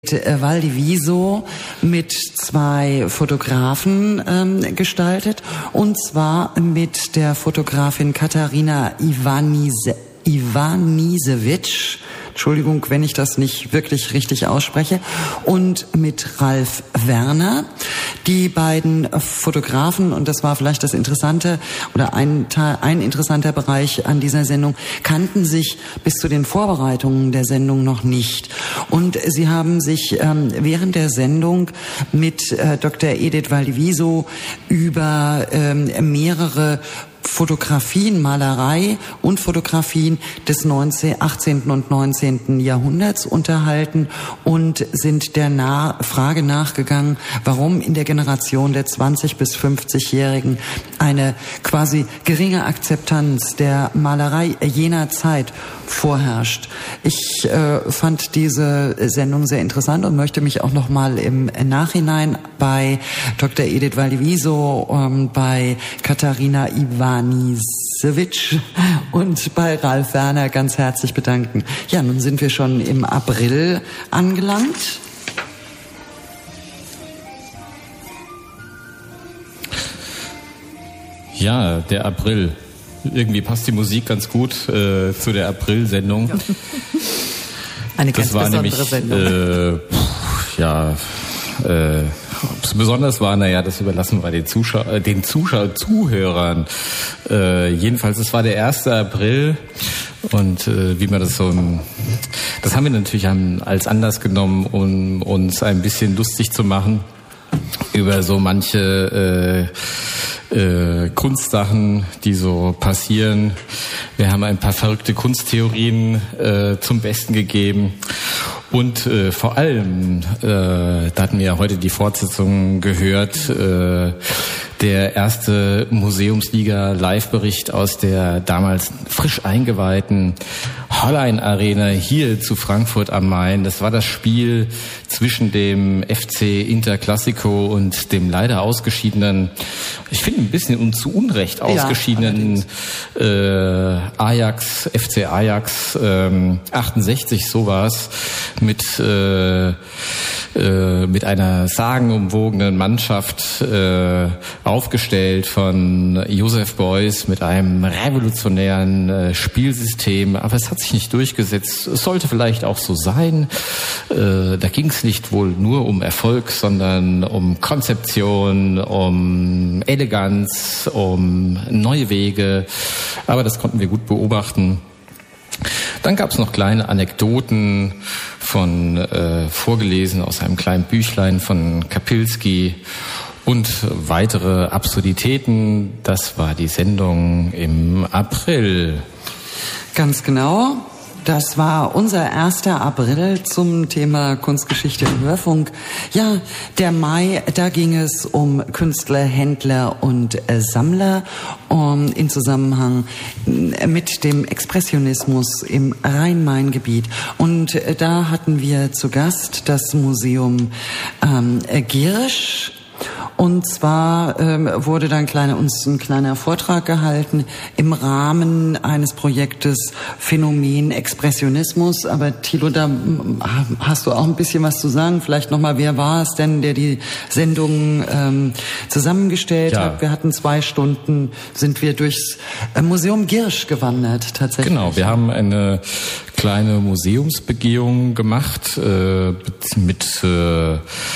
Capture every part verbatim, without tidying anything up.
Valdiviso mit zwei Fotografen ähm, gestaltet, und zwar mit der Fotografin Katarina Ivanise, Ivanisevic, Entschuldigung, wenn ich das nicht wirklich richtig ausspreche, und mit Ralf Werner. Die beiden Fotografen, und das war vielleicht das Interessante oder ein, ein interessanter Bereich an dieser Sendung, kannten sich bis zu den Vorbereitungen der Sendung noch nicht. Und sie haben sich ähm, während der Sendung mit äh, Doktor Edith Valdiviso über ähm, mehrere Fotografien, Malerei und Fotografien des achtzehnten und neunzehnten Jahrhunderts unterhalten und sind der Na- Frage nachgegangen, warum in der Generation der zwanzig- bis fünfzigjährigen eine quasi geringe Akzeptanz der Malerei jener Zeit vorherrscht. Ich äh, fand diese Sendung sehr interessant und möchte mich auch noch mal im Nachhinein bei Doktor Edith Valdiviso, ähm, bei Katarina Ivanisevic und bei Ralf Werner ganz herzlich bedanken. Ja, nun sind wir schon im April angelangt. Ja, der April. Irgendwie passt die Musik ganz gut äh, zu der April-Sendung. Ja. Eine ganz das war besondere nämlich, Sendung. Äh, pff, ja, äh, ob es besonders war, naja, das überlassen wir den Zuschauer, äh, den Zuschauer, Zuhörern. Äh, jedenfalls, es war der erste April und äh, wie man das so, das haben wir natürlich als Anlass genommen, um uns ein bisschen lustig zu machen über so manche äh, Äh, Kunstsachen, die so passieren. Wir haben ein paar verrückte Kunsttheorien äh, zum Besten gegeben und äh, vor allem, äh, da hatten wir ja heute die Fortsetzung gehört, äh, der erste Museumsliga-Live-Bericht aus der damals frisch eingeweihten Hollein Arena hier zu Frankfurt am Main. Das war das Spiel zwischen dem F C Interclassico und dem leider ausgeschiedenen, ich finde ein bisschen zu Unrecht ausgeschiedenen ja, äh, Ajax, F C Ajax ähm, achtundsechzig, so war's, mit äh, äh, mit einer sagenumwogenen Mannschaft äh, aufgestellt von Joseph Beuys mit einem revolutionären äh, Spielsystem, aber es hat sich nicht durchgesetzt. Es sollte vielleicht auch so sein. Äh, da ging es nicht wohl nur um Erfolg, sondern um Konzeption, um Eleganz, um neue Wege. Aber das konnten wir gut beobachten. Dann gab es noch kleine Anekdoten von äh, vorgelesen aus einem kleinen Büchlein von Kapilski und weitere Absurditäten. Das war die Sendung im April. Ganz genau. Das war unser erster April zum Thema Kunstgeschichte im Hörfunk. Ja, der Mai, da ging es um Künstler, Händler und äh, Sammler um, in Zusammenhang mit dem Expressionismus im Rhein-Main-Gebiet. Und äh, da hatten wir zu Gast das Museum ähm, Giersch. Und zwar ähm, wurde dann kleine, uns ein kleiner Vortrag gehalten im Rahmen eines Projektes Phänomen Expressionismus. Aber Thilo, da hast du auch ein bisschen was zu sagen. Vielleicht nochmal, wer war es denn, der die Sendung ähm, zusammengestellt ja. hat? Wir hatten zwei Stunden, sind wir durchs Museum Giersch gewandert, tatsächlich. Genau, wir haben eine kleine Museumsbegehung gemacht äh, mit äh,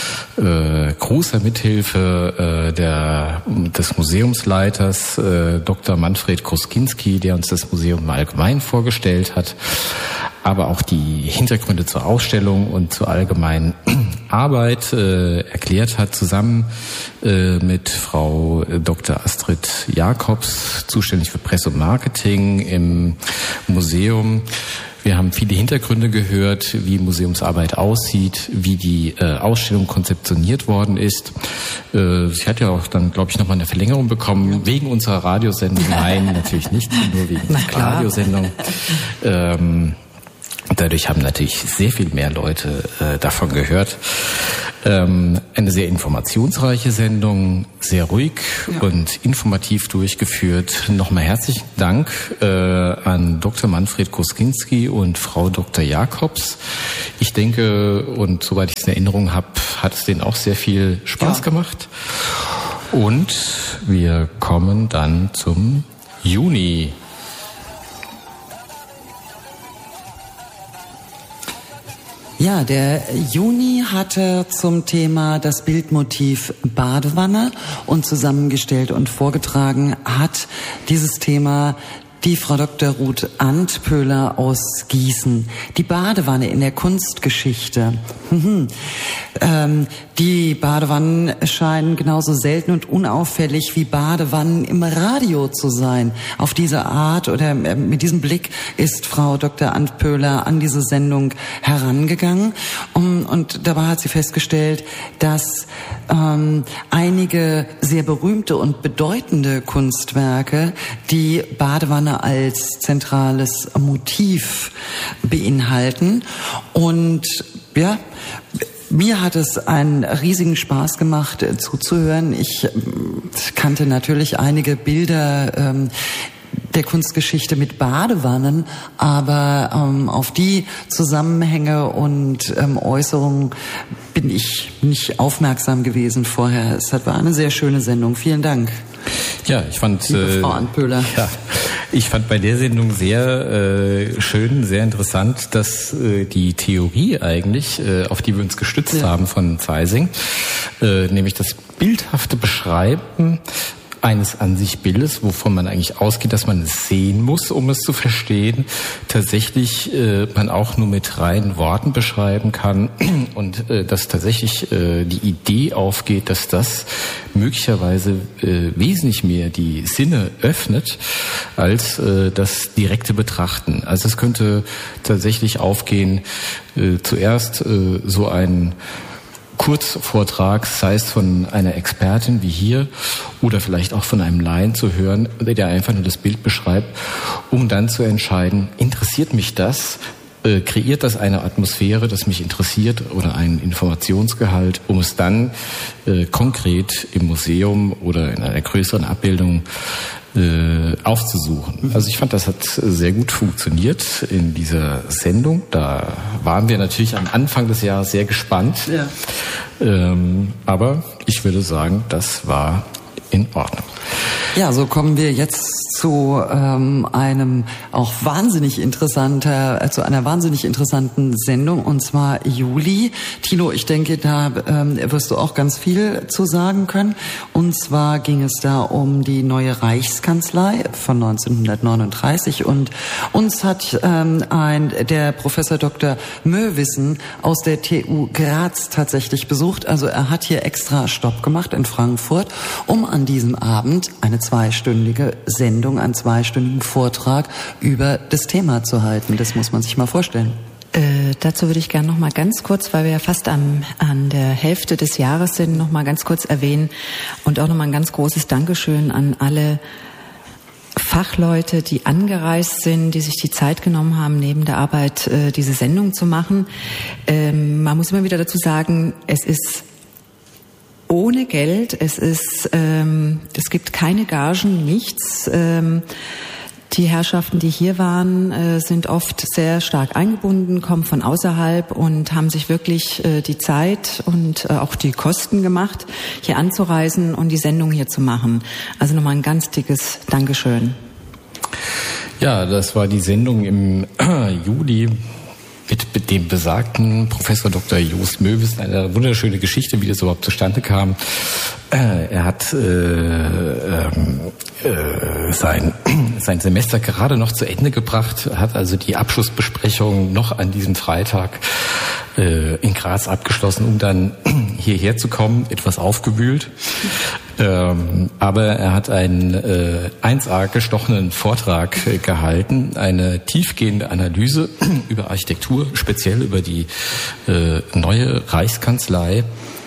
äh, großer Mithilfe äh, der, des Museumsleiters äh, Doktor Manfred Kruskinski, der uns das Museum im Allgemeinen vorgestellt hat, aber auch die Hintergründe zur Ausstellung und zur allgemeinen Arbeit äh, erklärt hat, zusammen äh, mit Frau Doktor Astrid Jakobs, zuständig für Presse und Marketing im Museum. Wir haben viele Hintergründe gehört, wie Museumsarbeit aussieht, wie die äh, Ausstellung konzeptioniert worden ist. Äh, sie hat ja auch dann, glaube ich, nochmal eine Verlängerung bekommen, wegen unserer Radiosendung. Nein, natürlich nicht, nur wegen der Radiosendung. Ähm, Dadurch haben natürlich sehr viel mehr Leute äh, davon gehört. Ähm, eine sehr informationsreiche Sendung, sehr ruhig ja. und informativ durchgeführt. Nochmal herzlichen Dank äh, an Doktor Manfred Koskinski und Frau Doktor Jakobs. Ich denke, und soweit ich es in Erinnerung habe, hat es denen auch sehr viel Spaß ja. gemacht. Und wir kommen dann zum Juni. Ja, der Juni hatte zum Thema das Bildmotiv Badewanne und zusammengestellt und vorgetragen hat dieses Thema die Frau Doktor Ruth Antpöhler aus Gießen. Die Badewanne in der Kunstgeschichte. Mhm. Ähm, die Badewannen scheinen genauso selten und unauffällig wie Badewannen im Radio zu sein. Auf diese Art oder mit diesem Blick ist Frau Doktor Antpöhler an diese Sendung herangegangen. Und, und dabei hat sie festgestellt, dass ähm, einige sehr berühmte und bedeutende Kunstwerke die Badewanne als zentrales Motiv beinhalten. Und ja, mir hat es einen riesigen Spaß gemacht, äh, zuzuhören. Ich äh, kannte natürlich einige Bilder ähm, der Kunstgeschichte mit Badewannen, aber ähm, auf die Zusammenhänge und ähm, Äußerungen bin ich nicht aufmerksam gewesen vorher. Es war eine sehr schöne Sendung. Vielen Dank. Ja, ich fand, liebe Frau Antpöhler. Äh, ja, ich fand bei der Sendung sehr äh, schön, sehr interessant, dass äh, die Theorie eigentlich, äh, auf die wir uns gestützt ja. haben von Zeising, äh, nämlich das bildhafte Beschreiben eines an sich Bildes, wovon man eigentlich ausgeht, dass man es sehen muss, um es zu verstehen, tatsächlich äh, man auch nur mit reinen Worten beschreiben kann und äh, dass tatsächlich äh, die Idee aufgeht, dass das möglicherweise äh, wesentlich mehr die Sinne öffnet als äh, das direkte Betrachten. Also es könnte tatsächlich aufgehen, äh, zuerst äh, so ein Kurzvortrag, sei es von einer Expertin wie hier oder vielleicht auch von einem Laien zu hören, der einfach nur das Bild beschreibt, um dann zu entscheiden, interessiert mich das, äh, kreiert das eine Atmosphäre, das mich interessiert oder einen Informationsgehalt, um es dann äh, konkret im Museum oder in einer größeren Abbildung äh, aufzusuchen. Also ich fand, das hat sehr gut funktioniert in dieser Sendung. Da waren wir natürlich am Anfang des Jahres sehr gespannt. Ja. Ähm, aber ich würde sagen, das war in Ordnung. Ja, so kommen wir jetzt zu ähm, einem auch wahnsinnig interessanter, äh, zu einer wahnsinnig interessanten Sendung, und zwar Juli. Thilo, ich denke, da ähm, wirst du auch ganz viel zu sagen können. Und zwar ging es da um die neue Reichskanzlei von neunzehnhundertneununddreißig, und uns hat ähm, ein der Professor Doktor Möwissen aus der T U Graz tatsächlich besucht. Also er hat hier extra Stopp gemacht in Frankfurt, um an diesem Abend eine zweistündige Sendung, einen zweistündigen Vortrag über das Thema zu halten. Das muss man sich mal vorstellen. Äh, dazu würde ich gerne noch mal ganz kurz, weil wir ja fast am, an der Hälfte des Jahres sind, noch mal ganz kurz erwähnen und auch noch mal ein ganz großes Dankeschön an alle Fachleute, die angereist sind, die sich die Zeit genommen haben, neben der Arbeit äh, diese Sendung zu machen. Ähm, man muss immer wieder dazu sagen, es ist ohne Geld, es ist, ähm, es gibt keine Gagen, nichts. Ähm, die Herrschaften, die hier waren, äh, sind oft sehr stark eingebunden, kommen von außerhalb und haben sich wirklich äh, die Zeit und äh, auch die Kosten gemacht, hier anzureisen und die Sendung hier zu machen. Also nochmal ein ganz dickes Dankeschön. Ja, das war die Sendung im Juli mit, mit dem besagten Professor Doktor Jost Möwissen. Eine wunderschöne Geschichte, wie das überhaupt zustande kam. Äh, er hat äh, äh, sein, sein Semester gerade noch zu Ende gebracht, hat also die Abschlussbesprechung noch an diesem Freitag äh, in Graz abgeschlossen, um dann hierher zu kommen, etwas aufgewühlt. Ähm, aber er hat einen äh, eins A gestochenen Vortrag äh, gehalten, eine tiefgehende Analyse über Architektur, speziell über die äh, neue Reichskanzlei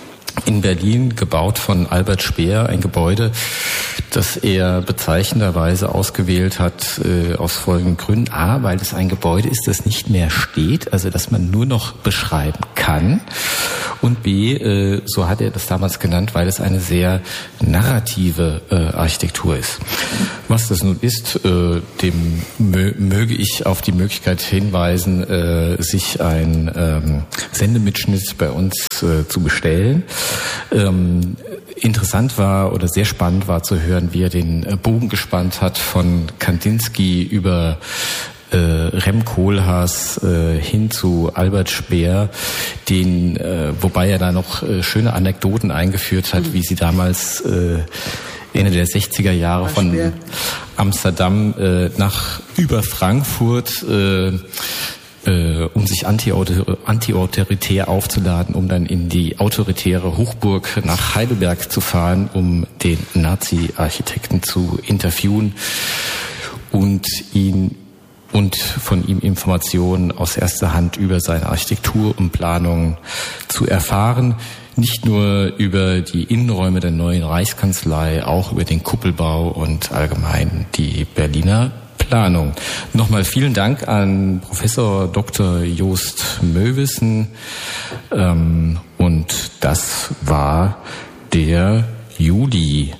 in Berlin, gebaut von Albert Speer, ein Gebäude, das er bezeichnenderweise ausgewählt hat äh, aus folgenden Gründen. A, weil es ein Gebäude ist, das nicht mehr steht, also das man nur noch beschreiben kann. Und B, äh, so hat er das damals genannt, weil es eine sehr narrative äh, Architektur ist. Was das nun ist, äh, dem mö- möge ich auf die Möglichkeit hinweisen, äh, sich ein ähm, Sendemitschnitt bei uns äh, zu bestellen. Ähm, interessant war oder sehr spannend war zu hören, wie er den äh, Bogen gespannt hat von Kandinsky über äh, Rem Koolhaas äh, hin zu Albert Speer, den, äh, wobei er da noch äh, schöne Anekdoten eingeführt hat, wie sie damals äh, Ende der sechziger Jahre von Amsterdam äh, nach über Frankfurt äh, Äh, um sich anti-autoritär aufzuladen, um dann in die autoritäre Hochburg nach Heidelberg zu fahren, um den Nazi-Architekten zu interviewen und ihn und von ihm Informationen aus erster Hand über seine Architektur und Planung zu erfahren. Nicht nur über die Innenräume der neuen Reichskanzlei, auch über den Kuppelbau und allgemein die Berliner Planung. Nochmal vielen Dank an Professor Doktor Joost Meeuwissen. Ähm, und das war der Juli.